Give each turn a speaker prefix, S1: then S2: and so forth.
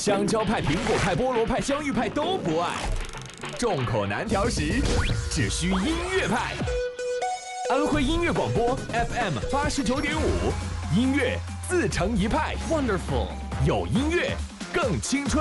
S1: 香蕉派、苹果派、菠萝派、香芋派都不爱。众口难调时，只需音乐派。安徽音乐广播 FM 89.5，音乐自成一派。Wonderful， 有音乐更青春。